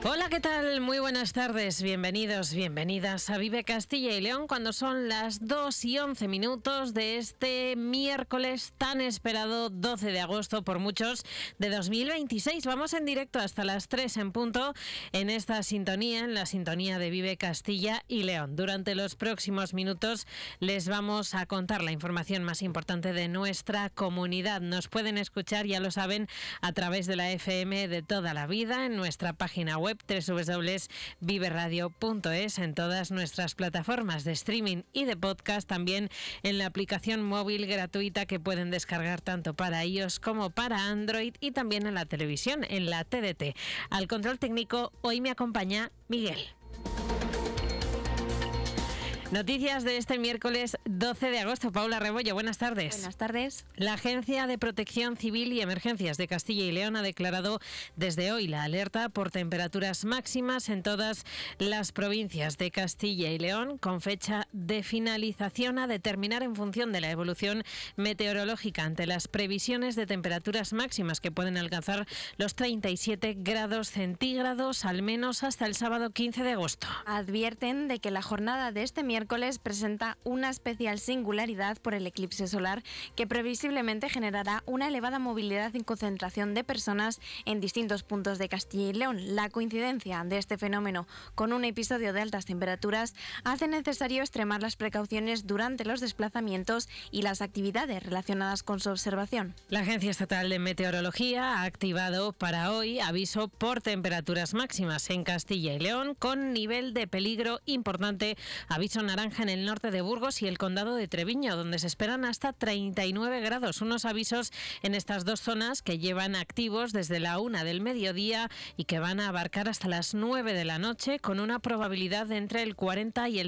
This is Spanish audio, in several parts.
Hola, ¿qué tal? Muy buenas tardes, bienvenidos, bienvenidas a Vive Castilla y León cuando son las 2:11 de este miércoles tan esperado 12 de agosto por muchos de 2026. Vamos en directo hasta las 3 en punto en esta sintonía, en la sintonía de Vive Castilla y León. Durante los próximos minutos les vamos a contar la información más importante de nuestra comunidad. Nos pueden escuchar, ya lo saben, a través de la FM de toda la vida en nuestra página web www.viveradio.es, en todas nuestras plataformas de streaming y de podcast, también en la aplicación móvil gratuita que pueden descargar tanto para iOS como para Android, y también en la televisión, en la TDT. Al control técnico hoy me acompaña Miguel. Noticias de este miércoles 12 de agosto. Paula Rebollo, buenas tardes. Buenas tardes. La Agencia de Protección Civil y Emergencias de Castilla y León ha declarado desde hoy la alerta por temperaturas máximas en todas las provincias de Castilla y León, con fecha de finalización a determinar en función de la evolución meteorológica ante las previsiones de temperaturas máximas que pueden alcanzar los 37 grados centígrados al menos hasta el sábado 15 de agosto. Advierten de que la jornada de este miércoles presenta una especial singularidad por el eclipse solar que previsiblemente generará una elevada movilidad y concentración de personas en distintos puntos de Castilla y León. La coincidencia de este fenómeno con un episodio de altas temperaturas hace necesario extremar las precauciones durante los desplazamientos y las actividades relacionadas con su observación. La Agencia Estatal de Meteorología ha activado para hoy aviso por temperaturas máximas en Castilla y León con nivel de peligro importante, aviso naranja en el norte de Burgos y el condado de Treviño, donde se esperan hasta 39 grados. Unos avisos en estas dos zonas que llevan activos desde la 1 del mediodía y que van a abarcar hasta las 9 de la noche, con una probabilidad de entre el 40 y el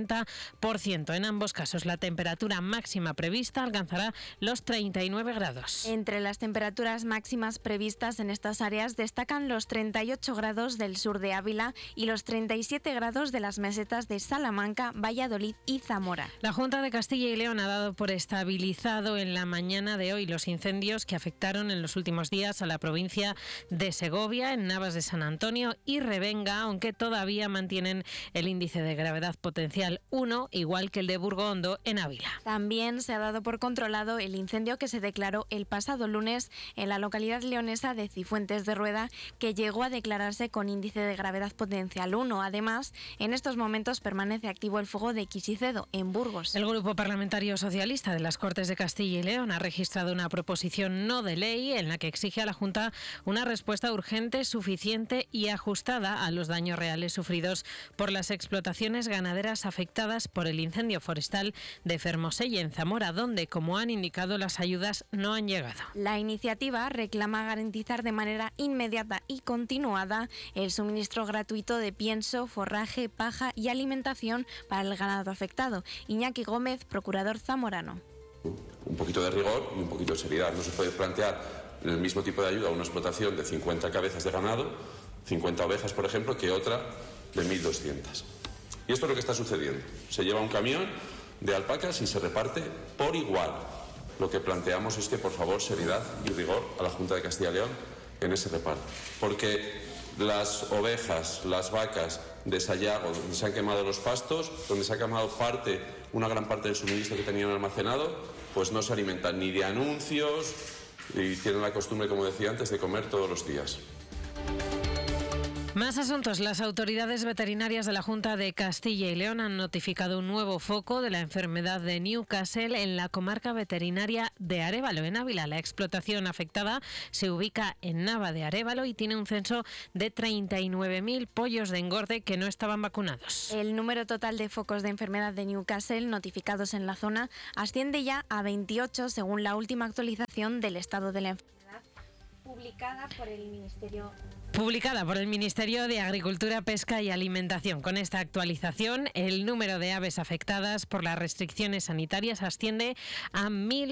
70%. En ambos casos, la temperatura máxima prevista alcanzará los 39 grados. Entre las temperaturas máximas previstas en estas áreas destacan los 38 grados del sur de Ávila y los 37 grados de las mesetas de Salamanca, Valladolid y Zamora. La Junta de Castilla y León ha dado por estabilizado en la mañana de hoy los incendios que afectaron en los últimos días a la provincia de Segovia, en Navas de San Antonio y Revenga, aunque todavía mantienen el índice de gravedad potencial 1, igual que el de Burgondo en Ávila. También se ha dado por controlado el incendio que se declaró el pasado lunes en la localidad leonesa de Cifuentes de Rueda, que llegó a declararse con índice de gravedad potencial 1. Además, en estos momentos permanece activo el fuego de Quisicedo, en Burgos. El Grupo Parlamentario Socialista de las Cortes de Castilla y León ha registrado una proposición no de ley en la que exige a la Junta una respuesta urgente, suficiente y ajustada a los daños reales sufridos por las explotaciones ganaderas afectadas por el incendio forestal de Fermoselle, en Zamora, donde, como han indicado, las ayudas no han llegado. La iniciativa reclama garantizar de manera inmediata y continuada el suministro gratuito de pienso, forraje, paja y alimentación para el ganado afectado. Iñaki Gómez, procurador zamorano. Un poquito de rigor y un poquito de seriedad. No se puede plantear el mismo tipo de ayuda a una explotación de 50 cabezas de ganado, 50 ovejas, por ejemplo, que otra de 1.200. Y esto es lo que está sucediendo. Se lleva un camión de alpacas y se reparte por igual. Lo que planteamos es que, por favor, seriedad y rigor a la Junta de Castilla y León en ese reparto. Porque las ovejas, las vacas de Sayago, donde se han quemado los pastos, donde se ha quemado una gran parte del suministro que tenían almacenado, pues no se alimentan ni de anuncios y tienen la costumbre, como decía antes, de comer todos los días. Más asuntos. Las autoridades veterinarias de la Junta de Castilla y León han notificado un nuevo foco de la enfermedad de Newcastle en la comarca veterinaria de Arévalo, en Ávila. La explotación afectada se ubica en Nava de Arévalo y tiene un censo de 39.000 pollos de engorde que no estaban vacunados. El número total de focos de enfermedad de Newcastle notificados en la zona asciende ya a 28, según la última actualización del estado de la enfermedad publicada por el Ministerio de Agricultura, Pesca y Alimentación. Con esta actualización, el número de aves afectadas por las restricciones sanitarias asciende a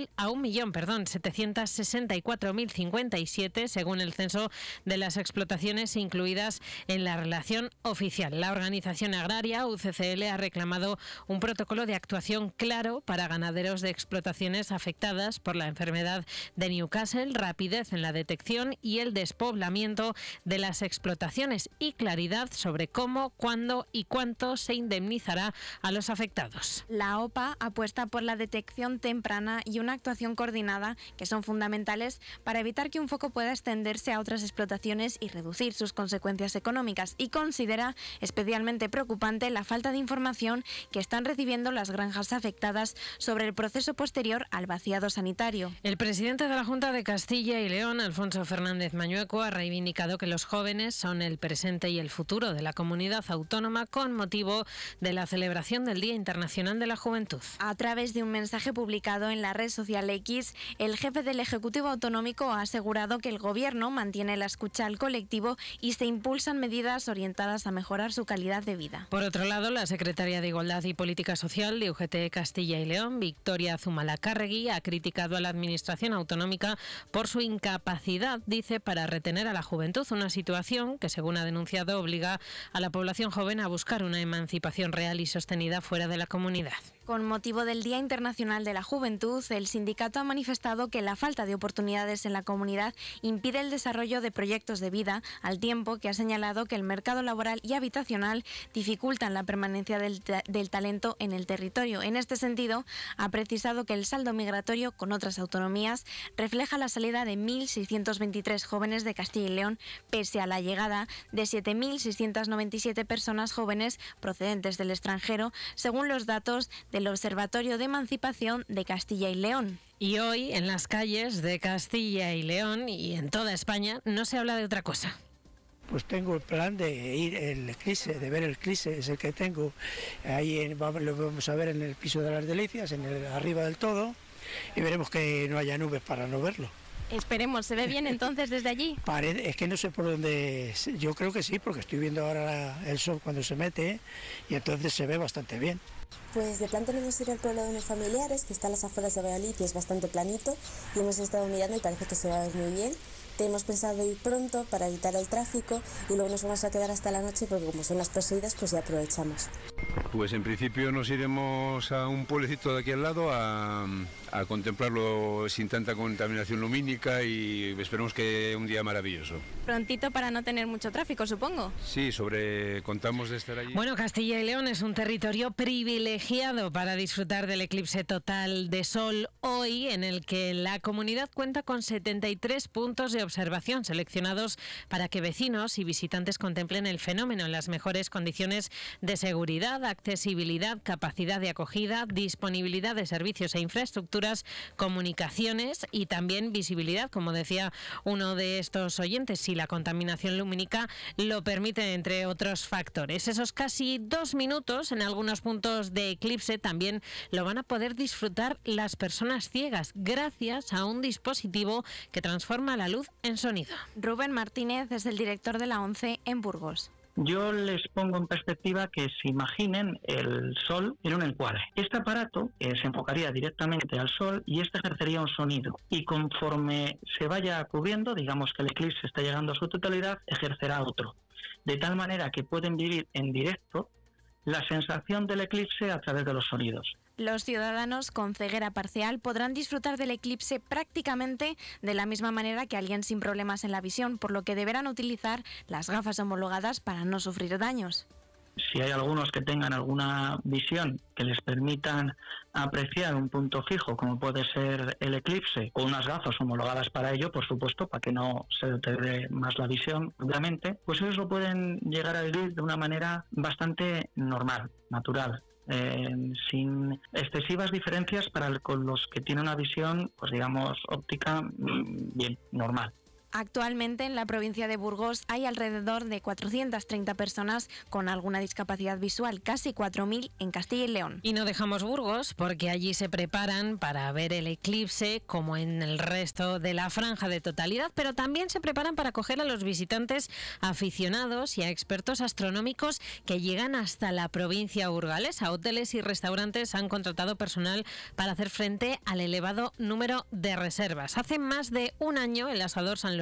1.764.057, según el censo de las explotaciones incluidas en la relación oficial. La organización agraria UCCL ha reclamado un protocolo de actuación claro para ganaderos de explotaciones afectadas por la enfermedad de Newcastle, rapidez en la detección reducción y el despoblamiento de las explotaciones y claridad sobre cómo, cuándo y cuánto se indemnizará a los afectados. La OPA apuesta por la detección temprana y una actuación coordinada que son fundamentales para evitar que un foco pueda extenderse a otras explotaciones y reducir sus consecuencias económicas, y considera especialmente preocupante la falta de información que están recibiendo las granjas afectadas sobre el proceso posterior al vaciado sanitario. El presidente de la Junta de Castilla y León, Alfonso Fernández Mañueco, ha reivindicado que los jóvenes son el presente y el futuro de la comunidad autónoma con motivo de la celebración del Día Internacional de la Juventud. A través de un mensaje publicado en la red social X, el jefe del Ejecutivo Autonómico ha asegurado que el Gobierno mantiene la escucha al colectivo y se impulsan medidas orientadas a mejorar su calidad de vida. Por otro lado, la secretaria de Igualdad y Política Social de UGT Castilla y León, Victoria Zumalacárregui, ha criticado a la Administración autonómica por su incapacidad, dice, para retener a la juventud, una situación que, según ha denunciado, obliga a la población joven a buscar una emancipación real y sostenida fuera de la comunidad. Con motivo del Día Internacional de la Juventud, el sindicato ha manifestado que la falta de oportunidades en la comunidad impide el desarrollo de proyectos de vida, al tiempo que ha señalado que el mercado laboral y habitacional dificultan la permanencia del talento en el territorio. En este sentido, ha precisado que el saldo migratorio con otras autonomías refleja la salida de 1.623 jóvenes de Castilla y León, pese a la llegada de 7.697 personas jóvenes procedentes del extranjero, según los datos del Observatorio de Emancipación de Castilla y León. Y hoy, en las calles de Castilla y León y en toda España, no se habla de otra cosa. Pues tengo el plan de ir el eclipse, de ver el eclipse, es el que tengo. Ahí lo vamos a ver en el piso de las Delicias, arriba del todo, y veremos que no haya nubes para no verlo. Esperemos, ¿se ve bien entonces desde allí? Es que no sé por dónde, yo creo que sí, porque estoy viendo ahora el sol cuando se mete y entonces se ve bastante bien. Pues de plan tenemos ir al pueblo de mis familiares, que está a las afueras de Valladolid y es bastante planito, y hemos estado mirando y parece que se va a ver muy bien. Tenemos pensado ir pronto para evitar el tráfico y luego nos vamos a quedar hasta la noche porque como son las poseídas pues ya aprovechamos. Pues en principio nos iremos a un pueblecito de aquí al lado a contemplarlo sin tanta contaminación lumínica y esperemos que un día maravilloso. Prontito para no tener mucho tráfico, supongo. Sí, contamos de estar allí. Bueno, Castilla y León es un territorio privilegiado para disfrutar del eclipse total de sol hoy, en el que la comunidad cuenta con 73 puntos de observación seleccionados para que vecinos y visitantes contemplen el fenómeno en las mejores condiciones de seguridad, accesibilidad, capacidad de acogida, disponibilidad de servicios e infraestructuras, comunicaciones y también visibilidad, como decía uno de estos oyentes, si la contaminación lumínica lo permite, entre otros factores. Esos casi 2 minutos en algunos puntos de eclipse también lo van a poder disfrutar las personas ciegas gracias a un dispositivo que transforma la luz en sonido. Rubén Martínez es el director de la ONCE en Burgos. Yo les pongo en perspectiva que se imaginen el sol en un encuadre. Este aparato se enfocaría directamente al sol y este ejercería un sonido. Y conforme se vaya cubriendo, digamos que el eclipse está llegando a su totalidad, ejercerá otro. De tal manera que pueden vivir en directo la sensación del eclipse a través de los sonidos. Los ciudadanos con ceguera parcial podrán disfrutar del eclipse prácticamente de la misma manera que alguien sin problemas en la visión, por lo que deberán utilizar las gafas homologadas para no sufrir daños. Si hay algunos que tengan alguna visión que les permitan apreciar un punto fijo, como puede ser el eclipse, o unas gafas homologadas para ello, por supuesto, para que no se deteriore más la visión, obviamente, pues ellos lo pueden llegar a vivir de una manera bastante normal, natural. Sin excesivas diferencias con los que tienen una visión, pues digamos, óptica bien, normal. Actualmente en la provincia de Burgos hay alrededor de 430 personas con alguna discapacidad visual, casi 4.000 en Castilla y León. Y no dejamos Burgos porque allí se preparan para ver el eclipse como en el resto de la franja de totalidad, pero también se preparan para acoger a los visitantes aficionados y a expertos astronómicos que llegan hasta la provincia burgalesa. Hoteles y restaurantes han contratado personal para hacer frente al elevado número de reservas. Hace más de un año el Asador San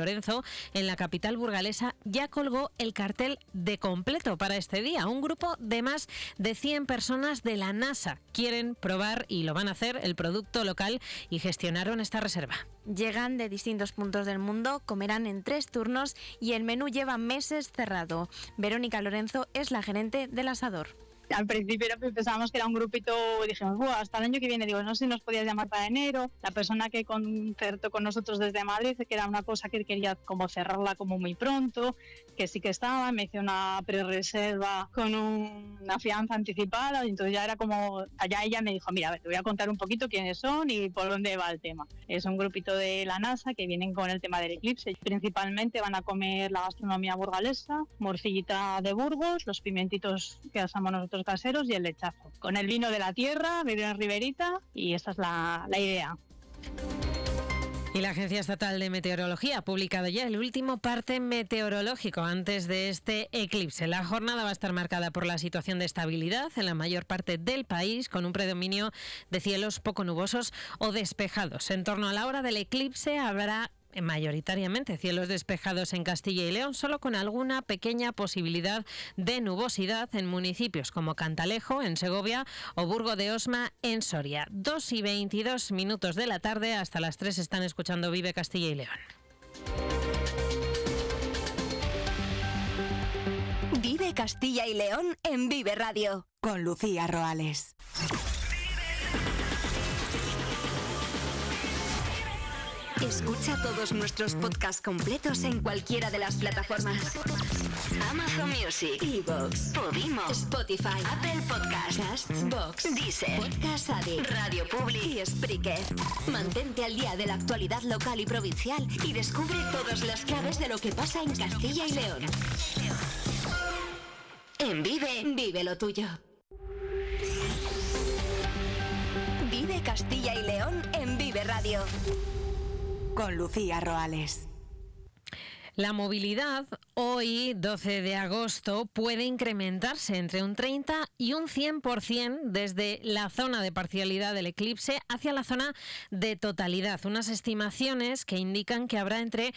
Lorenzo, en la capital burgalesa, ya colgó el cartel de completo para este día. Un grupo de más de 100 personas de la NASA quieren probar, y lo van a hacer, el producto local y gestionaron esta reserva. Llegan de distintos puntos del mundo, comerán en 3 turnos y el menú lleva meses cerrado. Verónica Lorenzo es la gerente del asador. Al principio pensábamos que era un grupito, dijimos, hasta el año que viene, digo, no sé si nos podías llamar para enero. La persona que concertó con nosotros desde Madrid, que era una cosa que quería como cerrarla como muy pronto, que sí que estaba, me hizo una prerreserva con una fianza anticipada, y entonces ya era como, allá ella me dijo, mira, a ver, te voy a contar un poquito quiénes son y por dónde va el tema. Es un grupito de la NASA que vienen con el tema del eclipse. Principalmente van a comer la gastronomía burgalesa, morcillita de Burgos, los pimentitos que asamos nosotros caseros y el lechazo. Con el vino de la tierra, vino Riberita, y esa es la idea. Y la Agencia Estatal de Meteorología ha publicado ya el último parte meteorológico antes de este eclipse. La jornada va a estar marcada por la situación de estabilidad en la mayor parte del país, con un predominio de cielos poco nubosos o despejados. En torno a la hora del eclipse habrá mayoritariamente cielos despejados en Castilla y León, solo con alguna pequeña posibilidad de nubosidad en municipios como Cantalejo, en Segovia, o Burgo de Osma, en Soria. 2:22 de la tarde, hasta las 3 están escuchando Vive Castilla y León. Vive Castilla y León en Vive Radio, con Lucía Roales. Escucha todos nuestros podcasts completos en cualquiera de las plataformas: Amazon Music, iVoox, Podimo, Spotify, Apple Podcasts, Castbox, Deezer, Podcast Addict, Radio Public y Spreaker. Mantente al día de la actualidad local y provincial y descubre todas las claves de lo que pasa en Castilla y León. En Vive, vive lo tuyo. Vive Castilla y León en Vive Radio, con Lucía Roales. La movilidad hoy, 12 de agosto, puede incrementarse entre un 30 y un 100% desde la zona de parcialidad del eclipse hacia la zona de totalidad. Unas estimaciones que indican que habrá entre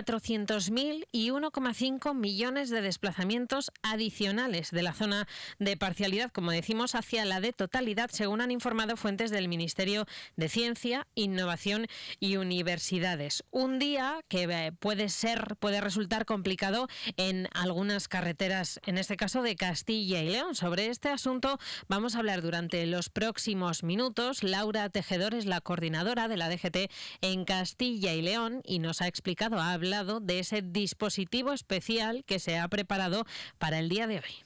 400.000 y 1,5 millones de desplazamientos adicionales de la zona de parcialidad, como decimos, hacia la de totalidad, según han informado fuentes del Ministerio de Ciencia, Innovación y Universidades. Un día que puede resultar complicado en algunas carreteras, en este caso de Castilla y León. Sobre este asunto vamos a hablar durante los próximos minutos. Laura Tejedor es la coordinadora de la DGT en Castilla y León y nos ha explicado, ha hablado de ese dispositivo especial que se ha preparado para el día de hoy.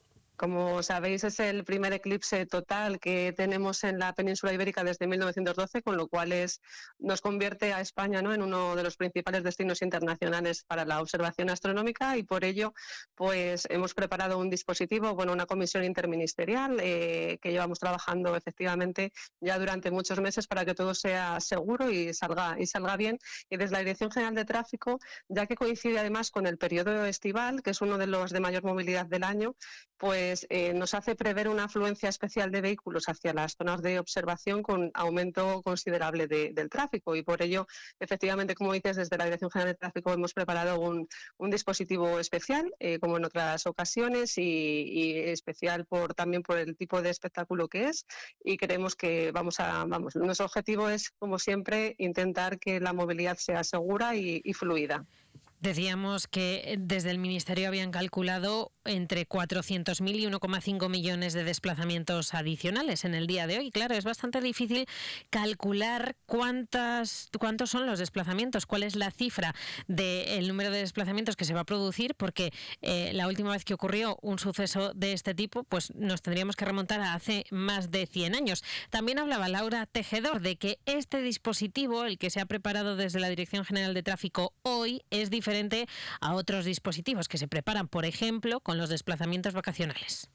Como sabéis, es el primer eclipse total que tenemos en la península ibérica desde 1912, con lo cual nos convierte a España, ¿no?, en uno de los principales destinos internacionales para la observación astronómica, y por ello pues hemos preparado un dispositivo, una comisión interministerial que llevamos trabajando efectivamente ya durante muchos meses para que todo sea seguro y salga bien. Y desde la Dirección General de Tráfico, ya que coincide además con el periodo estival, que es uno de los de mayor movilidad del año, pues nos hace prever una afluencia especial de vehículos hacia las zonas de observación con aumento considerable del tráfico, y por ello, efectivamente, como dices, desde la Dirección General de Tráfico hemos preparado un dispositivo especial, como en otras ocasiones, y especial también por el tipo de espectáculo que es, y creemos que nuestro objetivo es, como siempre, intentar que la movilidad sea segura y fluida. Decíamos que desde el Ministerio habían calculado entre 400.000 y 1,5 millones de desplazamientos adicionales en el día de hoy. Claro, es bastante difícil calcular cuántos son los desplazamientos, cuál es la cifra del número de desplazamientos que se va a producir, porque la última vez que ocurrió un suceso de este tipo, pues nos tendríamos que remontar a hace más de 100 años. También hablaba Laura Tejedor de que este dispositivo, el que se ha preparado desde la Dirección General de Tráfico hoy, es diferente a otros dispositivos que se preparan, por ejemplo, con los desplazamientos vacacionales.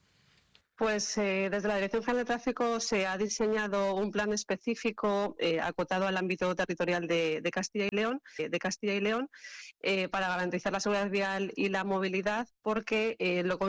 Pues desde la Dirección General de Tráfico se ha diseñado un plan específico acotado al ámbito territorial de Castilla y León, para garantizar la seguridad vial y la movilidad, porque lo